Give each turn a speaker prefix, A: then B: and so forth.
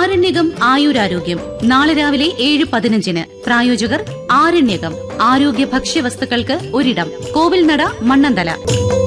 A: ആരണ്യകം ആയുരാരോഗ്യം നാളെ രാവിലെ 7:15. പ്രായോജകർ ആരണ്യകം ആരോഗ്യ ഭക്ഷ്യവസ്തുക്കൾക്ക് ഒരിടം, കോവിൽനട, മണ്ണന്തല.